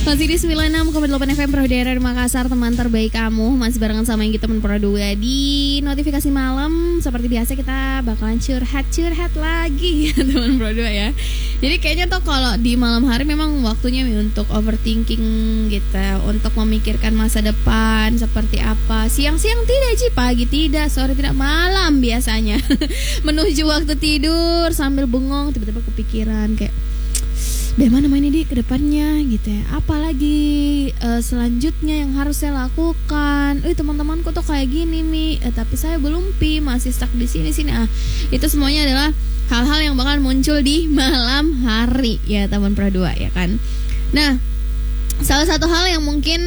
Masih di 96,8 FM Pro Daerah Makassar, teman terbaik kamu. Masih barengan sama yang kita Pro 2 di notifikasi malam. Seperti biasa kita bakalan curhat lagi ya teman Pro 2 ya. Jadi kayaknya tuh kalau di malam hari memang waktunya untuk overthinking gitu, untuk memikirkan masa depan seperti apa. Siang-siang tidak Ci, pagi tidak, sore tidak, malam biasanya. Menuju waktu tidur sambil bengong tiba-tiba kepikiran kayak bagaimana ini di kedepannya gitu ya, apalagi selanjutnya yang harus saya lakukan. Teman-temanku tuh kayak gini tapi saya belum masih stuck di sini. Itu semuanya adalah hal-hal yang bakal muncul di malam hari ya teman Pro 2 ya kan. Nah, salah satu hal yang mungkin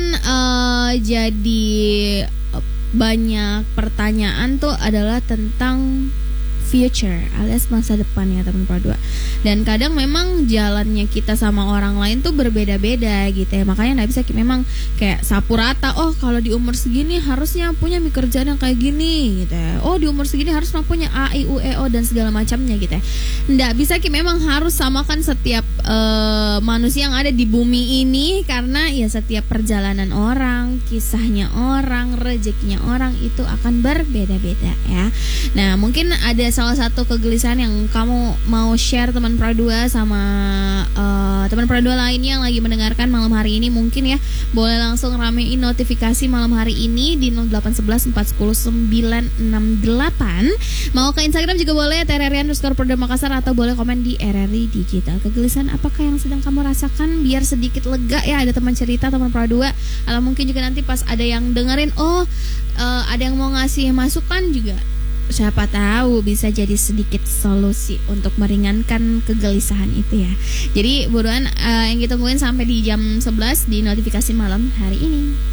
jadi banyak pertanyaan tuh adalah tentang future alias masa depan ya teman Pro 2. Dan kadang memang jalannya kita sama orang lain tuh berbeda-beda gitu ya. Makanya nggak bisa memang kayak sapu rata. Oh kalau di umur segini harusnya punya kerjaan yang kayak gini gitu ya. Oh di umur segini harus punya A, I, U, E, O dan segala macamnya gitu ya. Nggak bisa memang harus samakan setiap manusia yang ada di bumi ini. Karena ya setiap perjalanan orang, kisahnya orang, rezekinya orang itu akan berbeda-beda ya. Nah mungkin ada salah satu kegelisahan yang kamu mau share teman Pro 2 sama teman Pro 2 lainnya yang lagi mendengarkan malam hari ini, mungkin ya boleh langsung ramein notifikasi malam hari ini di 0811 410 968. Mau ke Instagram juga boleh @RRI_Pro Makassar atau boleh komen di RRI Digital. Kegelisahan apakah yang sedang kamu rasakan biar sedikit lega ya, ada teman cerita teman Pro 2 atau mungkin juga nanti pas ada yang dengerin ada yang mau ngasih masukan juga, siapa tahu bisa jadi sedikit solusi untuk meringankan kegelisahan itu ya. Jadi buruan yang kita tungguin sampai di jam 11 di notifikasi malam hari ini.